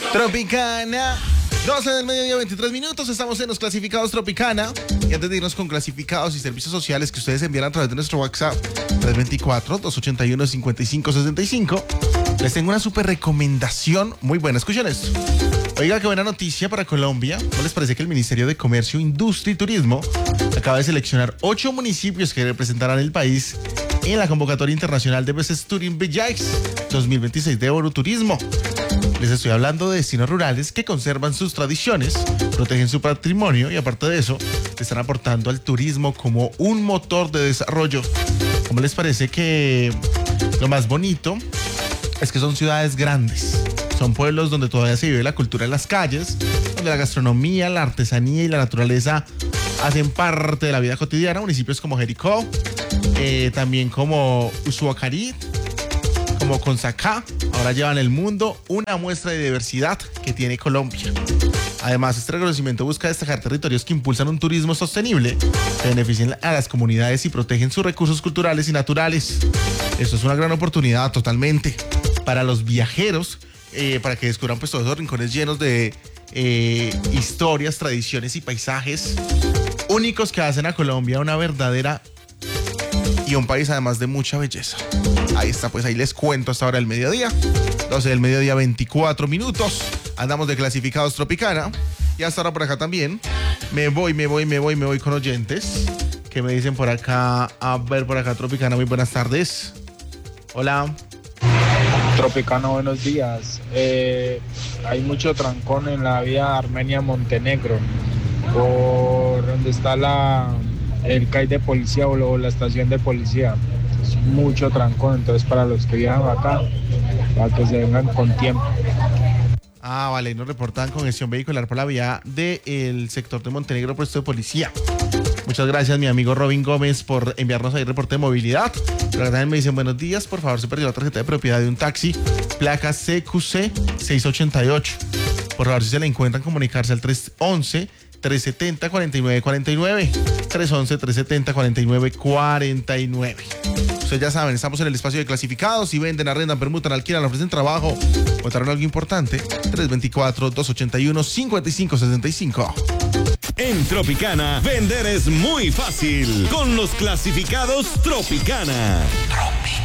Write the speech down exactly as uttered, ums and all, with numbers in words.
Tropicana. doce del mediodía, veintitrés minutos. Estamos en los clasificados Tropicana. Y antes de irnos con clasificados y servicios sociales que ustedes envían a través de nuestro WhatsApp tres dos cuatro, dos ocho uno, cinco cinco seis cinco, les tengo una súper recomendación muy buena. Escuchen esto. Oiga, qué buena noticia para Colombia. ¿No les parece que el Ministerio de Comercio, Industria y Turismo acaba de seleccionar ocho municipios que representarán el país en la convocatoria internacional de Best Touring Villages dos mil veintiséis de Oroturismo? Les estoy hablando de destinos rurales que conservan sus tradiciones, protegen su patrimonio y aparte de eso, le están aportando al turismo como un motor de desarrollo. ¿Cómo les parece que lo más bonito es que son ciudades grandes? Son pueblos donde todavía se vive la cultura en las calles, donde la gastronomía, la artesanía y la naturaleza hacen parte de la vida cotidiana. Municipios como Jericó, eh, también como Usuacarí, como Consacá, ahora llevan el mundo una muestra de diversidad que tiene Colombia. Además, este reconocimiento busca destacar territorios que impulsan un turismo sostenible, que beneficien a las comunidades y protegen sus recursos culturales y naturales. Esto es una gran oportunidad totalmente para los viajeros, eh, para que descubran pues todos esos rincones llenos de eh, historias, tradiciones y paisajes únicos que hacen a Colombia una verdadera y un país además de mucha belleza. Ahí está, pues ahí les cuento hasta ahora el mediodía. doce del mediodía, veinticuatro minutos. Andamos de clasificados Tropicana. Y hasta ahora por acá también. Me voy, me voy, me voy, me voy con oyentes. Que me dicen por acá. A ver, por acá Tropicana, muy buenas tardes. Hola. Tropicana, buenos días. Eh, hay mucho trancón en la vía Armenia-Montenegro. Por donde está la... el C A I de policía o la estación de policía. Es mucho trancón, entonces para los que viajan acá, para que se vengan con tiempo. Ah, vale, nos reportan congestión vehicular por la vía del sector de Montenegro, puesto de policía. Muchas gracias, mi amigo Robin Gómez, por enviarnos ahí reporte de movilidad. Pero también me dicen, buenos días, por favor, se perdió la tarjeta de propiedad de un taxi, placa C Q C seiscientos ochenta y ocho. Por favor, si se la encuentran, comunicarse al tres once, tres setenta, cuarenta y nueve cuarenta y nueve. tres once, tres setenta, cuarenta y nueve cuarenta y nueve. Ustedes ya saben, estamos en el espacio de clasificados. Si venden, arrendan, permutan, alquilan, ofrecen trabajo, votaron algo importante. tres dos cuatro, dos ocho uno, cinco cinco seis cinco. En Tropicana, vender es muy fácil con los clasificados Tropicana.